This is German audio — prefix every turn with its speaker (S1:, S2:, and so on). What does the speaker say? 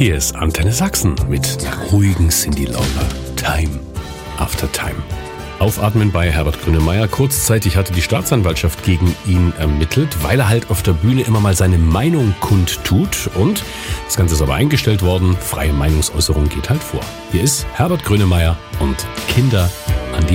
S1: Hier ist Antenne Sachsen mit einer ruhigen Cyndi Lauper. Time after Time. Aufatmen bei Herbert Grönemeyer. Kurzzeitig hatte die Staatsanwaltschaft gegen ihn ermittelt, weil er halt auf der Bühne immer mal seine Meinung kundtut. Und das Ganze ist aber eingestellt worden. Freie Meinungsäußerung geht halt vor. Hier ist Herbert Grönemeyer und Kinder